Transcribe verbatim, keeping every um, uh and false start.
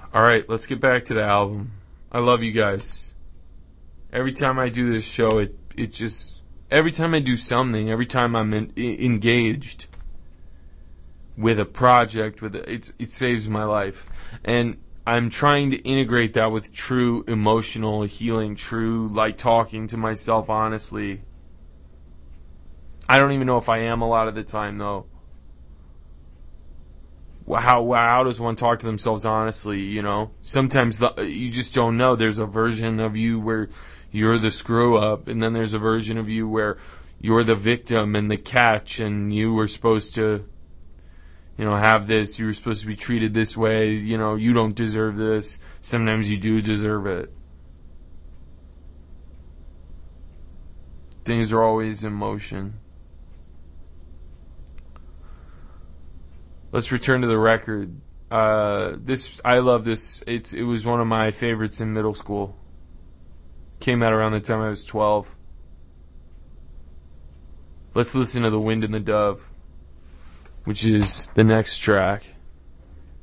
All right, let's get back to the album. I love you guys. Every time I do this show, it it just every time I do something, every time I'm in, engaged with a project, with a, it's it saves my life, and I'm trying to integrate that with true emotional healing, true like talking to myself honestly. I don't even know if I am a lot of the time though. How how does one talk to themselves honestly? You know, sometimes the, you just don't know. There's a version of you where you're the screw up, and then there's a version of you where you're the victim and the catch, and you were supposed to, you know, have this. You were supposed to be treated this way. You know, you don't deserve this. Sometimes you do deserve it. Things are always in motion. Let's return to the record. Uh, this I love this. It's it was one of my favorites in middle school. Came out around the time I was twelve. Let's listen to The Wind and the Dove, which is the next track.